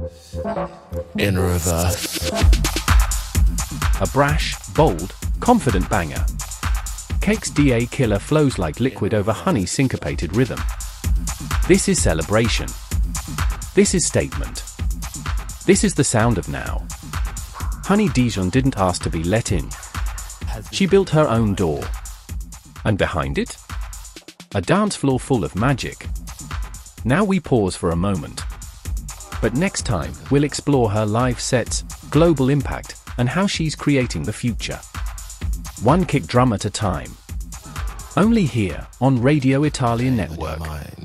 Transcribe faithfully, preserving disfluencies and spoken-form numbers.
In reverse. A brash, bold, confident banger. Cake's D A killer flows like liquid over Honey's syncopated rhythm. This is celebration. This is statement. This is the sound of now. Honey Dijon didn't ask to be let in. She built her own door. And behind it? A dance floor full of magic. Now we pause for a moment. But next time, we'll explore her live sets, global impact, and how she's creating the future. One kick drum at a time. Only here, on Radio Italia Network.